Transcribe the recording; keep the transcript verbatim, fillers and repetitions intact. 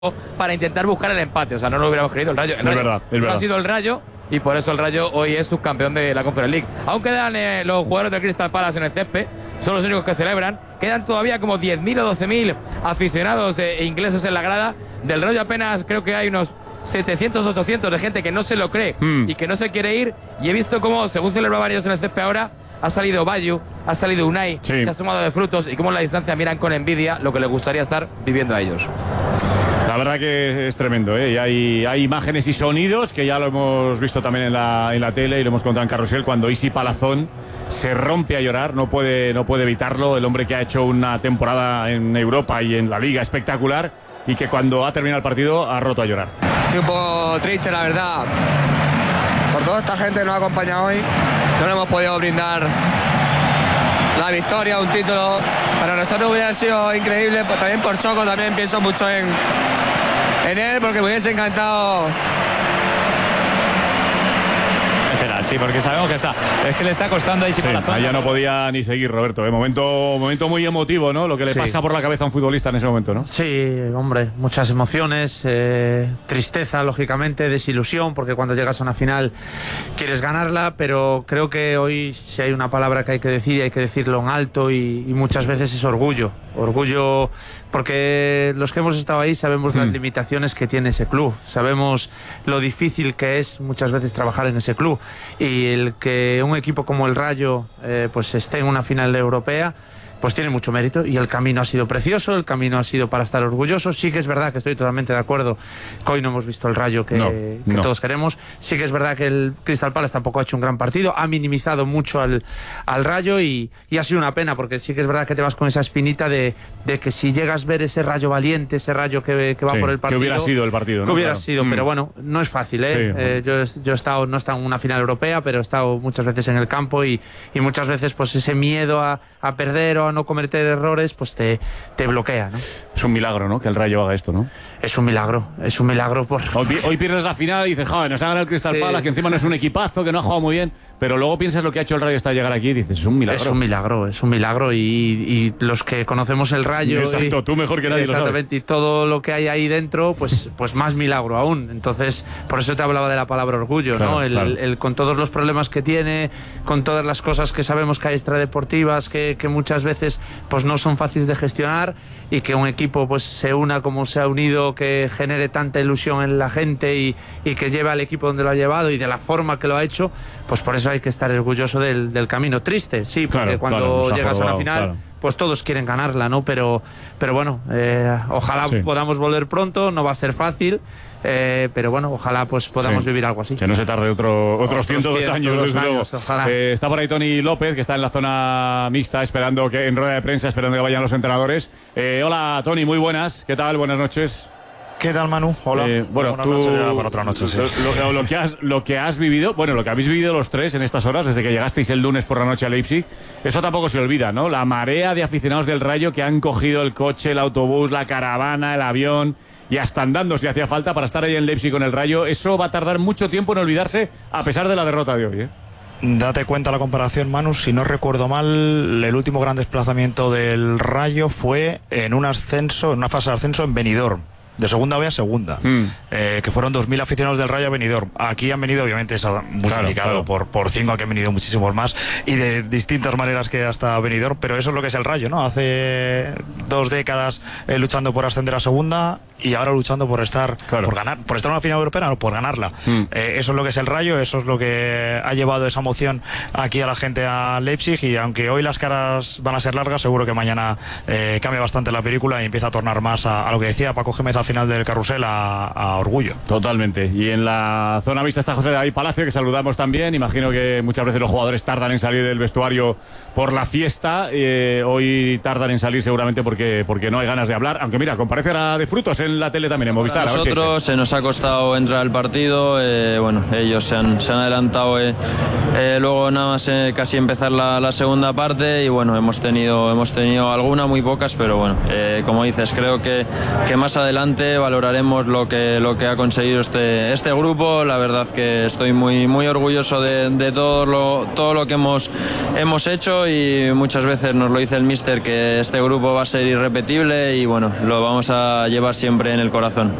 para intentar buscar el empate. O sea, no lo hubiéramos creído el Rayo. El Rayo es verdad, es no verdad. ha sido el Rayo y por eso el Rayo hoy es subcampeón de la Conference League. Aún quedan eh, los jugadores del Crystal Palace en el césped, son los únicos que celebran. Quedan todavía como diez mil o doce mil aficionados de, ingleses en la grada. Del Rayo apenas creo que hay unos setecientos, ochocientos de gente que no se lo cree mm. y que no se quiere ir. Y he visto cómo, según celebraban ellos en el césped ahora, ha salido Bayu, ha salido Unai, sí. se ha sumado de frutos y cómo en la distancia miran con envidia lo que les gustaría estar viviendo a ellos. La verdad que es tremendo, ¿eh? Y hay, hay imágenes y sonidos que ya lo hemos visto también en la, en la tele y lo hemos contado en Carrusel, cuando Isi Palazón se rompe a llorar, no puede, no puede evitarlo, el hombre que ha hecho una temporada en Europa y en la Liga espectacular y que cuando ha terminado el partido ha roto a llorar. Estoy un poco triste, la verdad, por toda esta gente que nos ha acompañado hoy. No le hemos podido brindar la victoria, un título. Para nosotros hubiera sido increíble, pues también por Choco, también pienso mucho en, en él, porque me hubiese encantado. Espera, sí, porque sabemos que está. Es que le está costando ahí. Sí, ahí ya no podía ni seguir, Roberto. ¿eh? Momento, momento muy emotivo, ¿no? Lo que le sí. pasa por la cabeza a un futbolista en ese momento, ¿no? Sí, hombre, muchas emociones, eh, tristeza, lógicamente, desilusión, porque cuando llegas a una final quieres ganarla, pero creo que hoy si hay una palabra que hay que decir y hay que decirlo en alto y, y muchas veces es orgullo. Orgullo porque los que hemos estado ahí sabemos hmm. las limitaciones que tiene ese club, sabemos lo difícil que es muchas veces trabajar en ese club y el que un equipo como el Rayo eh, pues esté en una final europea pues tiene mucho mérito y el camino ha sido precioso, el camino ha sido para estar orgullosos. Sí que es verdad que estoy totalmente de acuerdo que hoy no hemos visto el Rayo que, no, que no. todos queremos. Sí que es verdad que el Crystal Palace tampoco ha hecho un gran partido, ha minimizado mucho al, al Rayo y, y ha sido una pena porque sí que es verdad que te vas con esa espinita de, de que si llegas a ver ese Rayo valiente, ese Rayo que, que va sí, por el partido... Que hubiera sido el partido, ¿no? Que hubiera claro. sido, mm. pero bueno, no es fácil, ¿eh? Sí, eh yo, yo he estado, no he estado en una final europea, pero he estado muchas veces en el campo y, y muchas veces pues ese miedo a, a perder o a no cometer errores pues te, te bloquea, ¿no? Es un milagro, ¿no? Que el Rayo haga esto, ¿no? Es un milagro, es un milagro por... Hoy, hoy pierdes la final y dices, joder, nos ha ganado el Crystal sí. Palace, que encima no es un equipazo, que no ha jugado muy bien, pero luego piensas lo que ha hecho el Rayo hasta llegar aquí y dices, es un milagro. Es un milagro, es un milagro y, y los que conocemos el Rayo... Exacto, y, tú mejor que nadie lo sabes. Y todo lo que hay ahí dentro, pues, pues más milagro aún. Entonces, por eso te hablaba de la palabra orgullo, claro, ¿no? El, claro. el, el, con todos los problemas que tiene, con todas las cosas que sabemos que hay extradeportivas, que, que muchas veces pues no son fáciles de gestionar y que un equipo pues se una como se ha unido, que genere tanta ilusión en la gente y, y que lleve al equipo donde lo ha llevado y de la forma que lo ha hecho, pues por eso hay que estar orgulloso del, del camino. Triste, sí, porque claro, cuando claro, llegas a una final claro. pues todos quieren ganarla, ¿no? Pero, pero bueno, eh, ojalá sí. podamos volver pronto, no va a ser fácil. Eh, pero bueno, ojalá pues podamos sí. vivir algo así. Que no se tarde otro, otros, otros ciento dos años, desde luego. Eh, está por ahí Tony López, que está en la zona mixta, esperando que en rueda de prensa, esperando que vayan los entrenadores. Eh, hola Tony, muy buenas. ¿Qué tal? Buenas noches. ¿Qué tal, Manu? Hola. Eh, bueno, Buenas tú, noches ya para otra noche, sí. lo, lo, que has, lo que has vivido, bueno, lo que habéis vivido los tres en estas horas, desde que llegasteis el lunes por la noche a Leipzig, eso tampoco se olvida, ¿no? La marea de aficionados del Rayo que han cogido el coche, el autobús, la caravana, el avión y hasta andando si hacía falta para estar ahí en Leipzig con el Rayo, eso va a tardar mucho tiempo en olvidarse a pesar de la derrota de hoy, ¿eh? Date cuenta la comparación, Manu, si no recuerdo mal, el último gran desplazamiento del Rayo fue en un ascenso, en una fase de ascenso en Benidorm. De segunda B a segunda, mm. eh, que fueron dos mil aficionados del Rayo a Benidorm. Aquí han venido, obviamente, es multiplicado claro, claro. por, por cinco, aquí han venido muchísimos más y de distintas maneras que hasta Benidorm, pero eso es lo que es el Rayo, ¿no? Hace dos décadas eh, luchando por ascender a segunda y ahora luchando por estar claro. por ganar, por estar en una final europea, no, por ganarla. Mm. Eh, eso es lo que es el Rayo, eso es lo que ha llevado esa emoción aquí a la gente a Leipzig y aunque hoy las caras van a ser largas, seguro que mañana eh, cambia bastante la película y empieza a tornar más a, a lo que decía Paco Gémez al final del carrusel, a, a orgullo. Totalmente. Y en la zona vista está José David Palacio, que saludamos también. Imagino que muchas veces los jugadores tardan en salir del vestuario por la fiesta. Eh, hoy tardan en salir seguramente porque, porque no hay ganas de hablar. Aunque mira, comparece ahora de frutos en la tele también en Movistar. A nosotros se nos ha costado entrar al partido. Eh, bueno, ellos se han, se han adelantado eh, eh, luego nada más eh, casi empezar la, la segunda parte y bueno, hemos tenido, hemos tenido alguna, muy pocas, pero bueno, eh, como dices, creo que, que más adelante valoraremos lo que, lo que ha conseguido este, este grupo. La verdad que estoy muy, muy orgulloso de, de todo, lo, todo lo que hemos, hemos hecho y muchas veces nos lo dice el míster que este grupo va a ser irrepetible y bueno, lo vamos a llevar siempre siempre en el corazón.